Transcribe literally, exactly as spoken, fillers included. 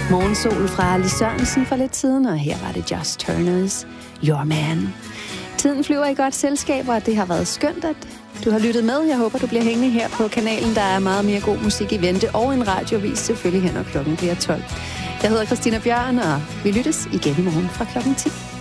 Morgensol fra Lis Sørensen for lidt siden, og her var det Just Turners Your Man. Tiden flyver i godt selskab, og det har været skønt, at du har lyttet med. Jeg håber, du bliver hængende her på kanalen. Der er meget mere god musik i vente, og en radiovis selvfølgelig her, når klokken bliver tolv. Jeg hedder Christina Bjørn, og vi lyttes igen i morgen fra klokken ti.